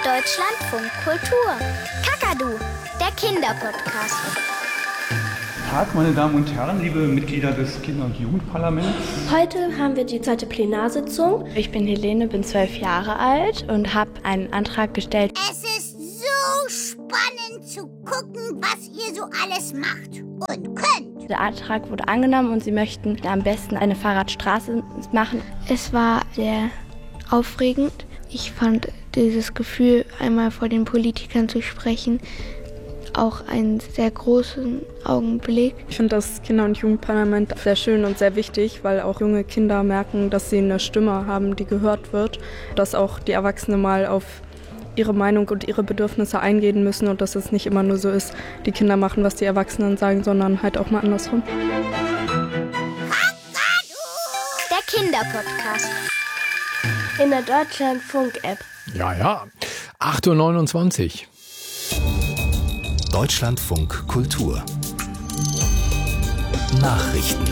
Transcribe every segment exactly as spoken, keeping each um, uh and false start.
Deutschlandfunk Kultur. Kakadu, der Kinderpodcast. Tag, meine Damen und Herren, liebe Mitglieder des Kinder- und Jugendparlaments. Heute haben wir die zweite Plenarsitzung. Ich bin Helene, bin zwölf Jahre alt und habe einen Antrag gestellt. Es ist so spannend zu gucken, was ihr so alles macht und könnt. Der Antrag wurde angenommen und sie möchten am besten eine Fahrradstraße machen. Es war sehr aufregend. Ich fand dieses Gefühl, einmal vor den Politikern zu sprechen, auch einen sehr großen Augenblick. Ich finde das Kinder- und Jugendparlament sehr schön und sehr wichtig, weil auch junge Kinder merken, dass sie eine Stimme haben, die gehört wird, dass auch die Erwachsenen mal auf ihre Meinung und ihre Bedürfnisse eingehen müssen und dass es nicht immer nur so ist, die Kinder machen, was die Erwachsenen sagen, sondern halt auch mal andersrum. Der Kinderpodcast. In der Deutschlandfunk-App. Ja, ja. acht Uhr neunundzwanzig. Deutschlandfunk Kultur. Nachrichten.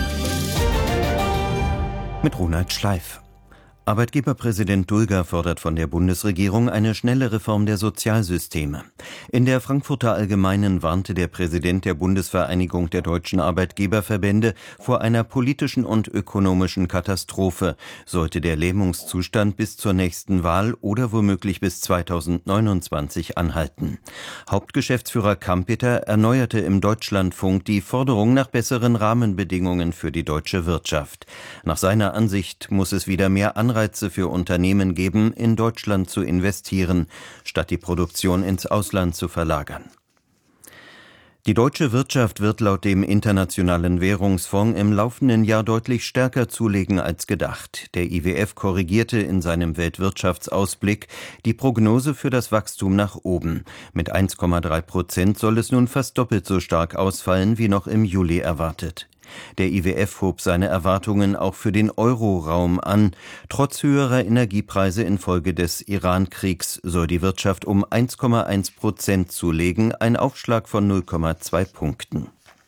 Mit Ronald Schleif. Arbeitgeberpräsident Dulger fordert von der Bundesregierung eine schnelle Reform der Sozialsysteme. In der Frankfurter Allgemeinen warnte der Präsident der Bundesvereinigung der deutschen Arbeitgeberverbände vor einer politischen und ökonomischen Katastrophe, sollte der Lähmungszustand bis zur nächsten Wahl oder womöglich bis zweitausendneunundzwanzig anhalten. Hauptgeschäftsführer Kampeter erneuerte im Deutschlandfunk die Forderung nach besseren Rahmenbedingungen für die deutsche Wirtschaft. Nach seiner Ansicht muss es wieder mehr Anreize Anreize für Unternehmen geben, in Deutschland zu investieren, statt die Produktion ins Ausland zu verlagern. Die deutsche Wirtschaft wird laut dem Internationalen Währungsfonds im laufenden Jahr deutlich stärker zulegen als gedacht. Der I W F korrigierte in seinem Weltwirtschaftsausblick die Prognose für das Wachstum nach oben. Mit eins Komma drei Prozent soll es nun fast doppelt so stark ausfallen wie noch im Juli erwartet. Der I W F hob seine Erwartungen auch für den Euro-Raum an. Trotz höherer Energiepreise infolge des Iran-Kriegs soll die Wirtschaft um eins Komma eins Prozent zulegen, ein Aufschlag von null Komma zwei Punkten.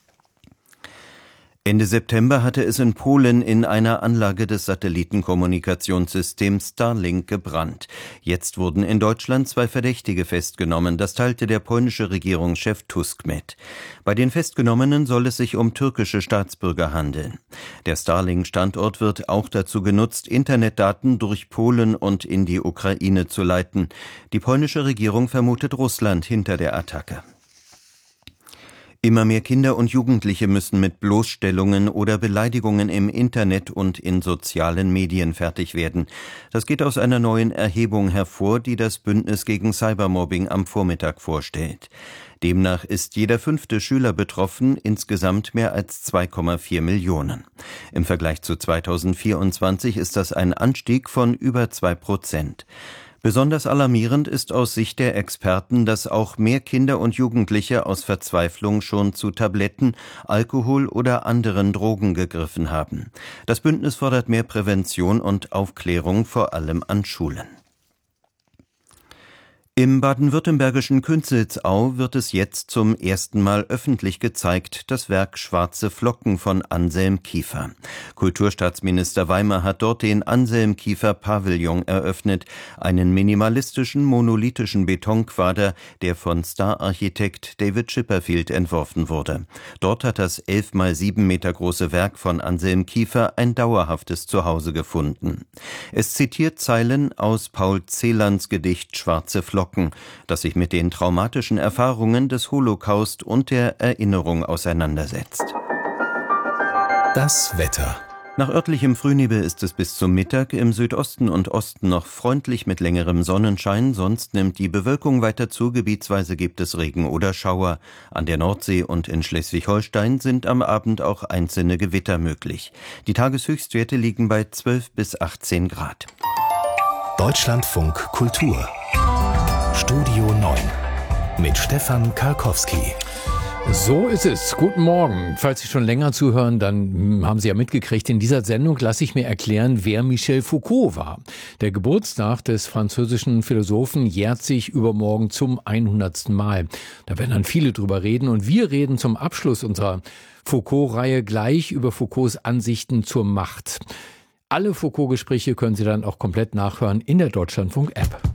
Ende September hatte es in Polen in einer Anlage des Satellitenkommunikationssystems Starlink gebrannt. Jetzt wurden in Deutschland zwei Verdächtige festgenommen, das teilte der polnische Regierungschef Tusk mit. Bei den Festgenommenen soll es sich um türkische Staatsbürger handeln. Der Starlink-Standort wird auch dazu genutzt, Internetdaten durch Polen und in die Ukraine zu leiten. Die polnische Regierung vermutet Russland hinter der Attacke. Immer mehr Kinder und Jugendliche müssen mit Bloßstellungen oder Beleidigungen im Internet und in sozialen Medien fertig werden. Das geht aus einer neuen Erhebung hervor, die das Bündnis gegen Cybermobbing am Vormittag vorstellt. Demnach ist jeder fünfte Schüler betroffen, insgesamt mehr als zwei Komma vier Millionen. Im Vergleich zu zweitausendvierundzwanzig ist das ein Anstieg von über zwei Prozent. Besonders alarmierend ist aus Sicht der Experten, dass auch mehr Kinder und Jugendliche aus Verzweiflung schon zu Tabletten, Alkohol oder anderen Drogen gegriffen haben. Das Bündnis fordert mehr Prävention und Aufklärung, vor allem an Schulen. Im baden-württembergischen Künzelsau wird es jetzt zum ersten Mal öffentlich gezeigt, das Werk Schwarze Flocken von Anselm Kiefer. Kulturstaatsminister Weimer hat dort den Anselm Kiefer Pavillon eröffnet, einen minimalistischen, monolithischen Betonquader, der von Star-Architekt David Chipperfield entworfen wurde. Dort hat das elf mal sieben Meter große Werk von Anselm Kiefer ein dauerhaftes Zuhause gefunden. Es zitiert Zeilen aus Paul Celans Gedicht Schwarze Flocken, das sich mit den traumatischen Erfahrungen des Holocaust und der Erinnerung auseinandersetzt. Das Wetter. Nach örtlichem Frühnebel ist es bis zum Mittag, im Südosten und Osten noch freundlich mit längerem Sonnenschein, sonst nimmt die Bewölkung weiter zu, gebietsweise gibt es Regen oder Schauer. An der Nordsee und in Schleswig-Holstein sind am Abend auch einzelne Gewitter möglich. Die Tageshöchstwerte liegen bei zwölf bis achtzehn Grad. Deutschlandfunk Kultur. Studio neun mit Stefan Karkowski. So ist es. Guten Morgen. Falls Sie schon länger zuhören, dann haben Sie ja mitgekriegt, in dieser Sendung lasse ich mir erklären, wer Michel Foucault war. Der Geburtstag des französischen Philosophen jährt sich übermorgen zum hundertsten Mal. Da werden dann viele drüber reden und wir reden zum Abschluss unserer Foucault-Reihe gleich über Foucaults Ansichten zur Macht. Alle Foucault-Gespräche können Sie dann auch komplett nachhören in der Deutschlandfunk-App.